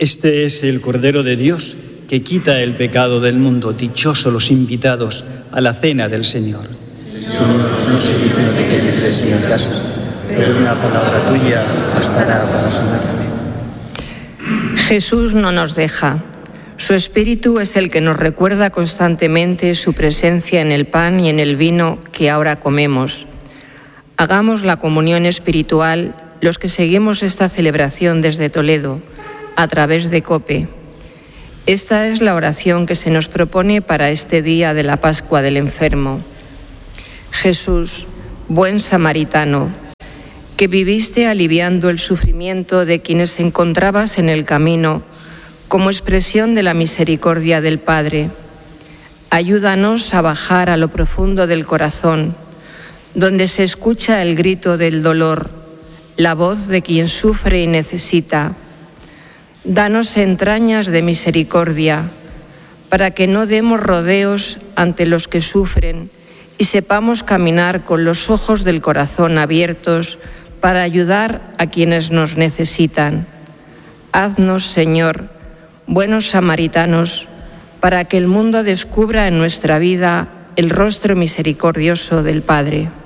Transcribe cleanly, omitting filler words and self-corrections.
Este es el Cordero de Dios que quita el pecado del mundo. Dichosos los invitados a la cena del Señor. Señor, no soy digno de que entres en mi casa, pero una palabra tuya bastará para sanarme. Jesús no nos deja. Su Espíritu es el que nos recuerda constantemente su presencia en el pan y en el vino que ahora comemos. Hagamos la comunión espiritual los que seguimos esta celebración desde Toledo, a través de COPE. Esta es la oración que se nos propone para este día de la Pascua del Enfermo. Jesús, buen samaritano, que viviste aliviando el sufrimiento de quienes encontrabas en el camino como expresión de la misericordia del Padre, ayúdanos a bajar a lo profundo del corazón, donde se escucha el grito del dolor, la voz de quien sufre y necesita. Danos entrañas de misericordia, para que no demos rodeos ante los que sufren y sepamos caminar con los ojos del corazón abiertos para ayudar a quienes nos necesitan. Haznos, Señor, buenos samaritanos, para que el mundo descubra en nuestra vida el rostro misericordioso del Padre.